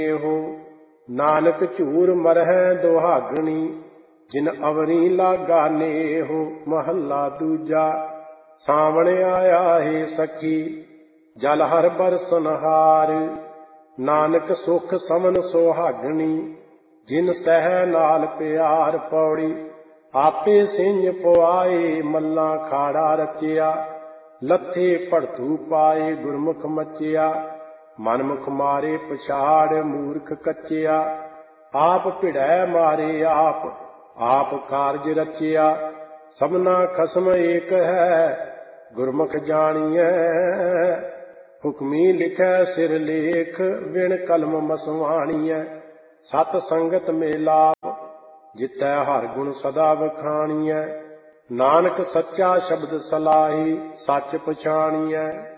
हो। नानक झूर मरहै दुहागणी, जिन अवरी लागा नेहो। महला दूजा। सावण आया है सखी, जल हर बरसनहार। नानक सुख समन सुहागणी, जिन सह नाल प्यार। पौड़ी। आपे सिंज पवाए, मल्ला खाड़ा रचिया। लथे भड़तू पाए, गुरमुख मचिया। मनमुख मारे पछाड़, मूर्ख कचिया। आप भिड़ै मारे आप, आप कारज रचिया। सबना खसम एक है, गुरमुख जानिए। हुक्मी लिखै सिर लेख, बिन कलम मसवाणीਐ। सत संगत में लाभ, जितै हर गुण सदा बखाणीਐ। नानक सच्चा शब्द सलाही, सच पछाणीਐ।